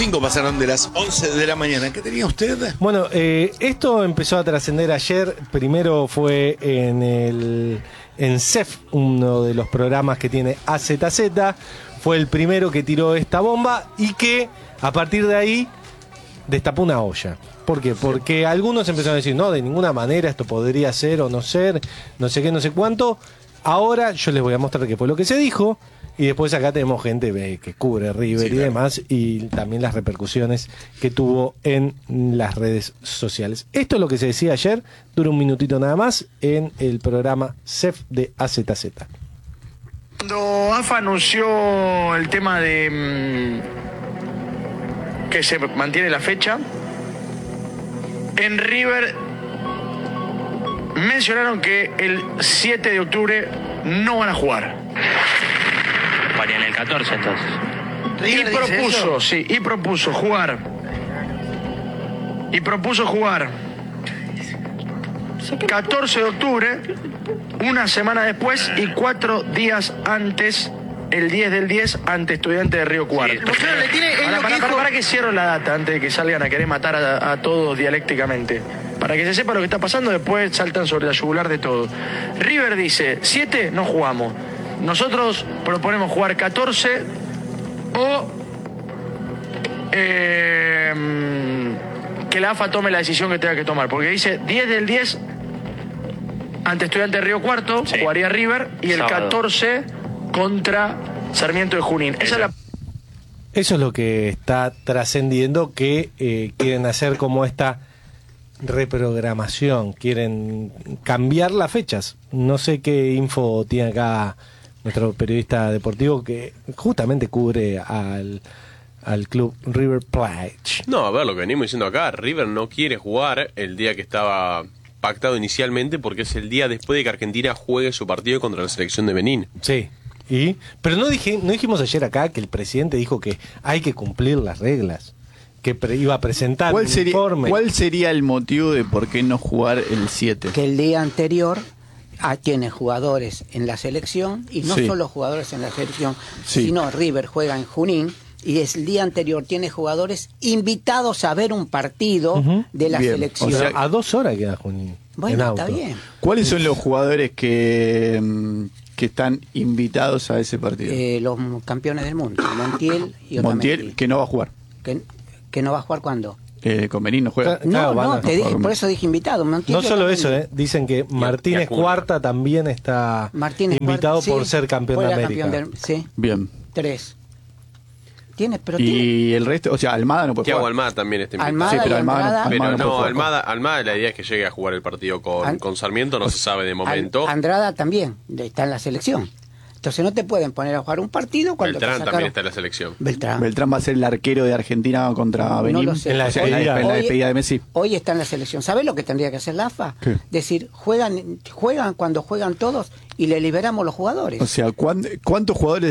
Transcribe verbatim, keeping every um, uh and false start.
Cinco pasaron de las once de la mañana. ¿Qué tenía usted? Bueno, eh, esto empezó a trascender ayer. Primero fue en el en C E F, uno de los programas que tiene A Z Z. Fue el primero que tiró esta bomba y que a partir de ahí destapó una olla. ¿Por qué? Porque algunos empezaron a decir, no, de ninguna manera esto podría ser o no ser, no sé qué, no sé cuánto. Ahora yo les voy a mostrar qué fue lo que se dijo. Y después acá tenemos gente eh, que cubre River sí, y claro. demás, y también las repercusiones que tuvo en las redes sociales. Esto es lo que se decía ayer, dura un minutito nada más, en el programa C E F de A Z Z. Cuando A F A anunció el tema de mmm, que se mantiene la fecha, en River mencionaron que el siete de octubre no van a jugar. En el catorce entonces. Y propuso, sí, y propuso jugar. Y propuso jugar catorce de octubre, una semana después y cuatro días antes, el diez del diez, ante Estudiantes de Río Cuarto. Sí, para, para, para, para que cierro la data antes de que salgan a querer matar a, a todos dialécticamente. Para que se sepa lo que está pasando, después saltan sobre la yugular de todo. River dice, siete no jugamos. Nosotros proponemos jugar catorce o eh, que la A F A tome la decisión que tenga que tomar. Porque dice diez del diez ante Estudiantes de Río Cuarto, sí. jugaría River, y el sábado. catorce contra Sarmiento de Junín. Esa es la... Eso es lo que está trascendiendo, que eh, quieren hacer como esta reprogramación, quieren cambiar las fechas. No sé qué info tiene acá nuestro periodista deportivo que justamente cubre al, al club River Plate. No, a ver, lo que venimos diciendo acá, River no quiere jugar el día que estaba pactado inicialmente porque es el día después de que Argentina juegue su partido contra la selección de Benín. Sí, y pero no dije, no dijimos ayer acá que el presidente dijo que hay que cumplir las reglas, que pre, iba a presentar ¿Cuál un sería, informe. ¿Cuál sería el motivo de por qué no jugar el siete? Que el día anterior Ah, tiene jugadores en la selección y no sí. solo jugadores en la selección, sí. sino River juega en Junín y es el día anterior tiene jugadores invitados a ver un partido uh-huh. de la bien. selección. O sea, a dos horas queda Junín. Bueno, está bien. ¿Cuáles son los jugadores que, que están invitados a ese partido? Eh, los campeones del mundo, Montiel y Montiel, Otamendi. que no va a jugar. ¿Que, que no va a jugar cuándo? Eh, con Benín no juega. No, no, te dije, por eso dije invitado. No solo eso, eh, dicen que Martínez Cuarta también está Martínez invitado Cuarta, por sí, ser campeón de América. Campeón de, sí. Bien. Tres. ¿Tienes? Pero y tiene... el resto, o sea, Almada no puede Thiago jugar. Almada también está invitado. Almada sí, pero Almada, Almada, no, pero Almada no, no no Almada, Almada la idea es que llegue a jugar el partido con, An... con Sarmiento, no se sabe de momento. Andrada también está en la selección. Entonces no te pueden poner a jugar un partido cuando Beltrán sacaron... también está en la selección. Beltrán. Beltrán va a ser el arquero de Argentina contra Benín. No en la despedida, en la despedida de Messi. Hoy está en la selección. ¿Sabes lo que tendría que hacer la A F A? ¿Qué? Decir, juegan, juegan cuando juegan todos y le liberamos los jugadores. O sea, ¿cuántos jugadores